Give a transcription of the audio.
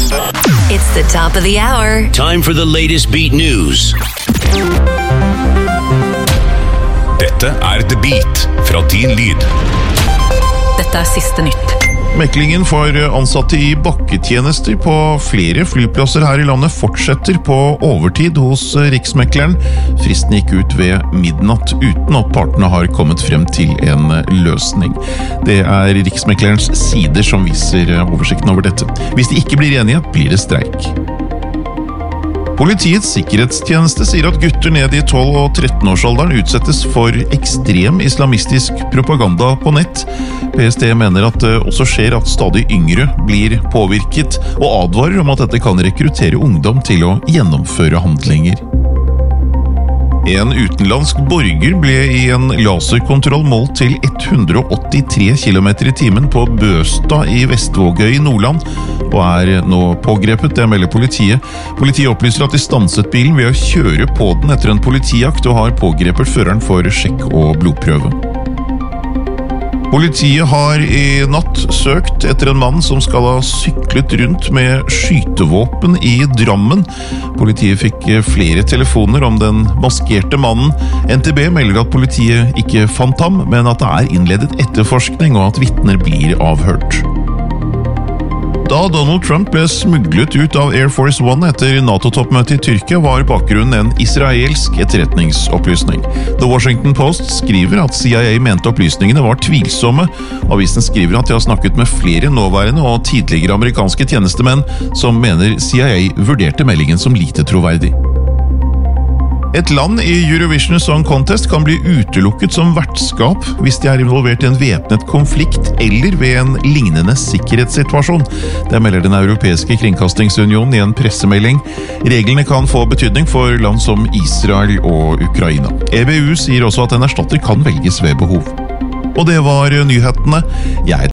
It's the top of the hour. Time for the latest beat news. Dette The Beat fra Din Lyd. Dette siste nytt. Meklingen for ansatte i bakketjenester på flere flyplasser her i landet fortsetter på overtid hos Riksmekleren. Fristen gikk ut ved midnatt uten at partene har kommet frem til en løsning. Det Riksmeklerens sider som viser oversikten over dette. Hvis de ikke blir enige, blir det streik. Politiets sikkerhetstjeneste sier at gutter ned i 12- og 13-årsalderen utsettes for ekstrem islamistisk propaganda på nett. PST mener at det også skjer at stadig yngre blir påvirket, og advarer om at dette kan rekruttere ungdom til å gjennomføre handlinger. En utenlandsk borger ble i en laserkontroll målt til 183 km i timen på Bøstad i Vestvågøy i Nordland, og nå pågrepet, det melder politiet. Politiet opplyser at de stanset bilen ved å kjøre på den etter en politijakt, og har pågrepet føreren for sjekk og blodprøve. Politiet har i natt søkt etter en mann som skal ha syklet rundt med skytevåpen i Drammen. Politiet fikk flere telefoner om den maskerte mannen. NTB melder at politiet ikke fant ham, men at det innledet etterforskning og at vitner blir avhørt. Da Donald Trump ble smuglet ut av Air Force One etter NATO-toppmøtet i Tyrkia, var bakgrunnen en israelsk etterretningsopplysning. The Washington Post skriver at CIA mente opplysningene var tvilsomme. Avisen skriver at de har snakket med flere nåværende og tidligere amerikanske tjenestemenn som mener CIA vurderte meldingen som lite troverdig. Et land i Eurovision Song Contest kan bli utelukket som vertskap hvis de involvert i en væpnet konflikt eller ved en lignende sikkerhetssituasjon. Det melder den europeiske kringkastingsunionen i en pressemelding. Reglene kan få betydning for land som Israel og Ukraina. EBU sier også at en erstatter kan velges ved behov. Og det var nyhetene. Jeg